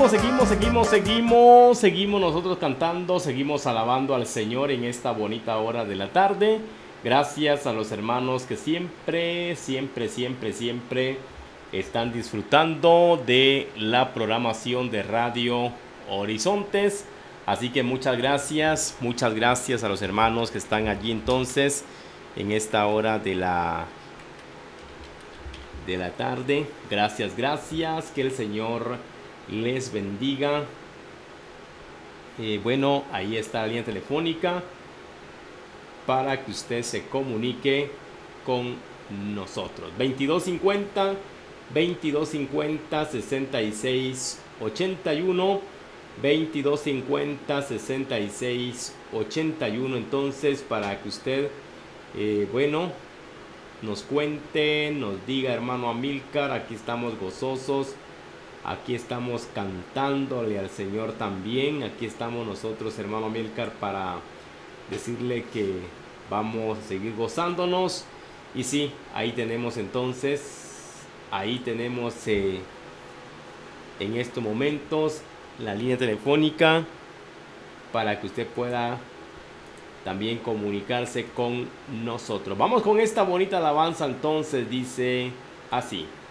seguimos nosotros cantando, seguimos alabando al Señor en esta bonita hora de la tarde. Gracias a los hermanos que siempre están disfrutando de la programación de Radio Horizontes. Así que muchas gracias a los hermanos que están allí entonces en esta hora de la tarde. Gracias, que el Señor les bendiga. Bueno, ahí está la línea telefónica para que usted se comunique con nosotros. 2250 6681, 2250 6681. Entonces, para que usted nos cuente, nos diga: hermano Amílcar, aquí estamos gozosos, aquí estamos cantándole al Señor también. Aquí estamos nosotros, hermano Amílcar, para decirle que vamos a seguir gozándonos. Y sí, ahí tenemos entonces, en estos momentos la línea telefónica para que usted pueda también comunicarse con nosotros. Vamos con esta bonita alabanza entonces, dice así.